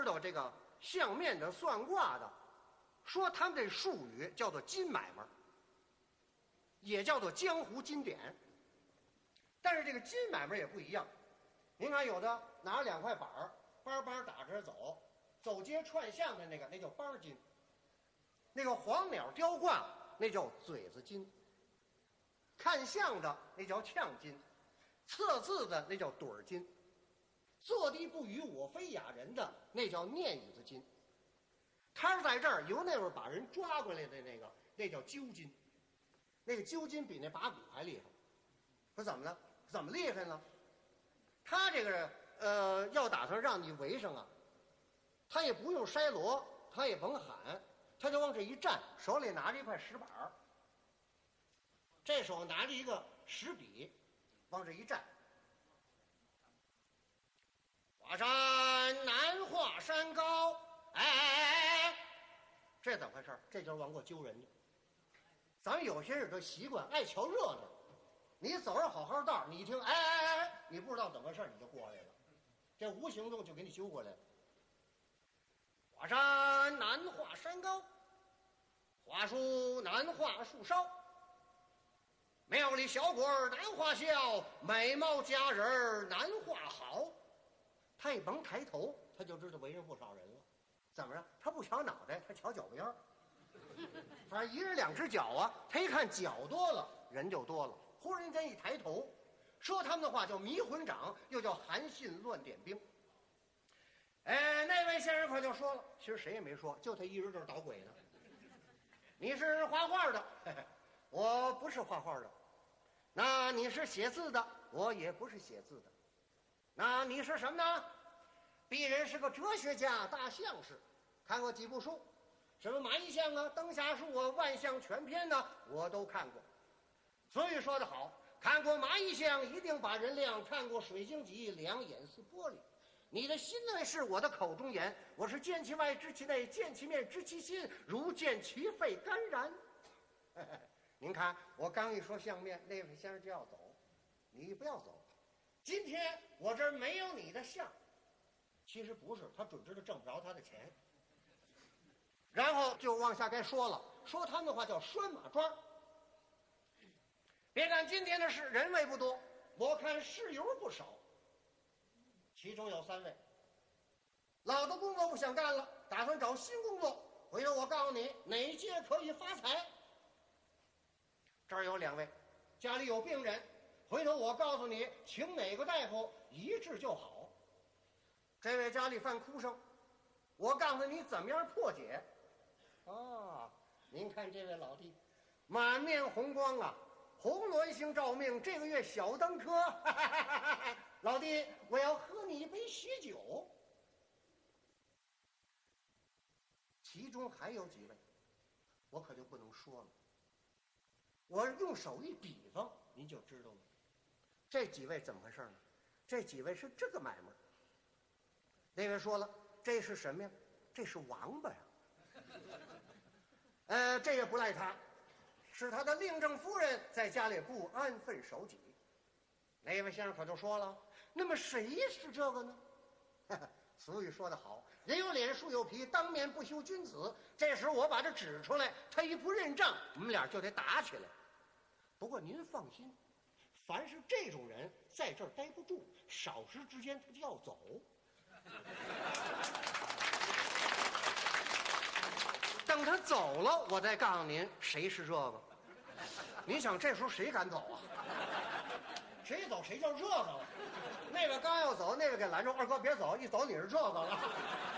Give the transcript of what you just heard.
知道这个相面的、算卦的，说他们这术语叫做金买卖，也叫做江湖金典。但是这个金买卖也不一样，您看有的拿着2块板儿，班班打着走，走街串巷的那叫班金；那个黄鸟雕挂那叫嘴子金；看相的那叫呛金；测字的那叫盹儿金；坐地不语我非哑人的那叫念语子金。他是在这儿由那会儿把人抓过来的那叫揪金，那个揪金比那拔骨还厉害。说怎么了？怎么厉害呢？他这个要打算让你围上啊，他也不用筛锣，他也甭喊，他就往这一站，手里拿着一块石板儿，这手拿着一个石笔，往这一站。华山难华山高，哎，这怎么回事？这就是往过揪人家。咱们有些人的习惯爱瞧热闹，你走着好好道，你一听哎，你不知道怎么回事，你就过来了，这无形中就给你揪过来了。华山难画山高，华树难画树梢，庙里小鬼难画笑，美貌佳人难画好。他一甭抬头，他就知道围上不少人了。怎么着？他不瞧脑袋，他瞧脚边儿。反正一人2只脚啊，他一看脚多了，人就多了。忽然间一抬头，说他们的话叫迷魂掌，又叫韩信乱点兵。哎，那位先生可就说了，其实谁也没说，就他一人这儿捣鬼呢。你是画画的，嘿嘿，我不是画画的。那你是写字的，我也不是写字的。那你是什么呢？鄙人是个哲学家、大相士，看过几部书，什么蚂蚁相啊、灯下树啊、万象全篇呢，我都看过。所以说得好，看过蚂蚁相一定把人亮，看过水晶脊两眼似玻璃。你的心内是我的口中言，我是见其外知其内，见其面知其心，如见其肺肝然。您看我刚一说相面，那位先生就要走，你不要走。今天我这儿没有你的相，其实不是，他准知道挣不着他的钱。然后就往下该说了，说他们的话叫拴马桩。别看今天的事人位不多，我看事由不少。其中有3位，老的工作不想干了，打算找新工作。回头我告诉你哪一届可以发财。这儿有2位，家里有病人，回头我告诉你请哪个大夫一治就好。这位家里犯哭声，我告诉你怎么样破解。啊，您看这位老弟满面红光啊，红鸾星照命，这个月小登科。老弟，我要喝你一杯喜酒。其中还有几位，我可就不能说了。我用手一比方，您就知道了。这几位怎么回事呢？这几位是这个买卖。那位说了，这是什么呀？这是王八呀。这也不赖他，是他的令正夫人在家里不安分守己。那位先生可就说了，那么谁是这个呢？俗语说得好，人有脸树有皮，当面不修君子。这时我把这指出来，他一不认账，我们俩就得打起来。不过您放心，凡是这种人在这儿待不住，少时之间他就要走。等他走了，我再告诉您谁是这个。您想这时候谁敢走啊？谁走谁叫这个了。那个刚要走，那个给拦住，二哥别走，一走你是这个了。